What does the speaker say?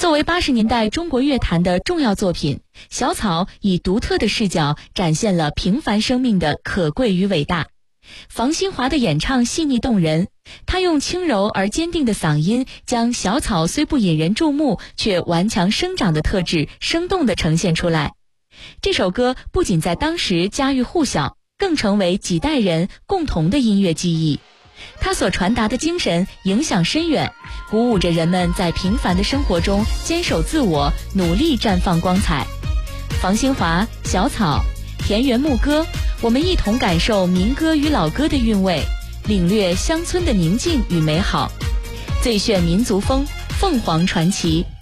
作为80年代中国乐坛的重要作品，小草以独特的视角展现了平凡生命的可贵与伟大。房新华的演唱细腻动人，他用轻柔而坚定的嗓音，将小草虽不引人注目却顽强生长的特质生动地呈现出来。这首歌不仅在当时家喻户晓，更成为几代人共同的音乐记忆。它所传达的精神影响深远，鼓舞着人们在平凡的生活中坚守自我，努力绽放光彩。房新华、小草、田园牧歌，我们一同感受民歌与老歌的韵味，领略乡村的宁静与美好。最炫民族风，凤凰传奇。